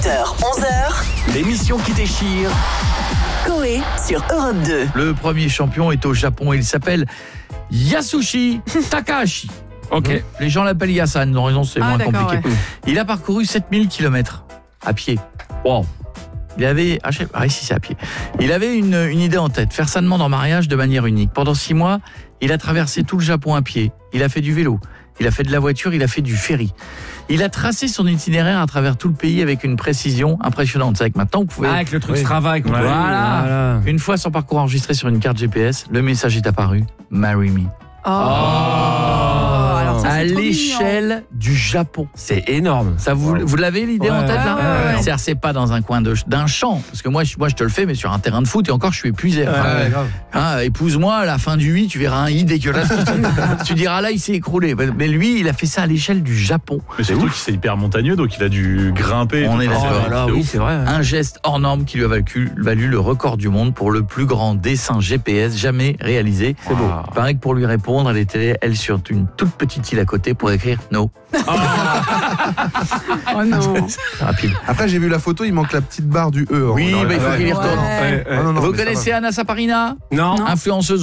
8h, 11h. L'émission qui déchire. Coé sur Europe 2. Le premier champion est au Japon. Il s'appelle Yasushi Takahashi. Ok. Les gens l'appellent Yasan. Non, raison, c'est moins compliqué. Ouais. Il a parcouru 7000 km à pied. Wow. Il avait, ici c'est à pied. Il avait une idée en tête, faire sa demande en mariage de manière unique. Pendant 6 mois, il a traversé tout le Japon à pied. Il a fait du vélo, il a fait de la voiture, il a fait du ferry. Il a tracé son itinéraire à travers tout le pays avec une précision impressionnante. C'est vrai que maintenant vous pouvez... avec le truc Strava. Voilà. Une fois son parcours enregistré sur une carte GPS, le message est apparu, Marry me. Alors ça, à l'échelle du Japon. C'est énorme. Ça vous l'avez l'idée en tête là? C'est-à-dire c'est pas dans un coin d'un champ parce que moi je te le fais mais sur un terrain de foot et encore je suis épuisé. Épouse-moi à la fin du 8, tu verras un i dégueulasse. Tu diras là il s'est écroulé. Mais lui, il a fait ça à l'échelle du Japon. Mais surtout que c'est hyper montagneux donc il a dû grimper. On est d'accord. Oui, c'est vrai. Un geste hors norme qui lui a valu le record du monde pour le plus grand dessin GPS jamais réalisé. C'est beau. Il paraît que pour lui répondre, elle était sur une toute petite île à côté pour écrire no. Oh non. Rapide. Après j'ai vu la photo, il manque la petite barre du E. Oui, mais il faut qu'il y retourne. Vous connaissez Anna Saparina? Non. Influenceuse